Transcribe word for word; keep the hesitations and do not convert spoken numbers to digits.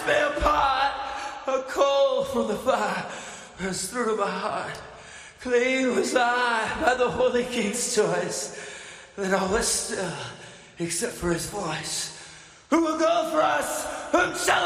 me apart. A coal from the fire burst through my heart. Clean was I by the Holy King's choice. Then all was still, except for his voice. Who will go for us? Whom shall